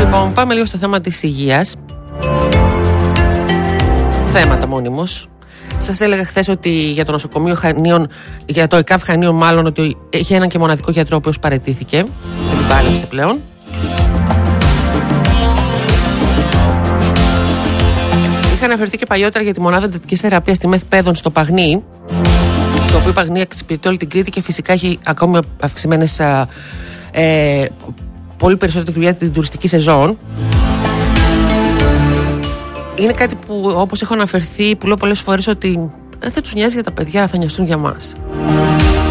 Λοιπόν, πάμε λίγο στο θέμα της υγείας. Θέματα μόνιμος. Σας έλεγα χθες ότι για το νοσοκομείο Χανίων, για το ΕΚΑΒ Χανίων μάλλον, ότι έχει έναν και μοναδικό γιατρό ο οποίος παραιτήθηκε. Δεν την πάλεψε πλέον. Είχα αναφερθεί και παλιότερα για τη μονάδα εντατικής θεραπείας στη ΜΕΘ Πέδων στο Παγνί, το οποίο Παγνί εξυπηρετεί όλη την Κρήτη και φυσικά έχει ακόμη αυξημένες, πολύ περισσότερη δουλειά την τουριστική σεζόν. Είναι κάτι που, όπως έχω αναφερθεί, που λέω πολλές φορές, ότι δεν τους νοιάζει για τα παιδιά, θα νοιαστούν για μας.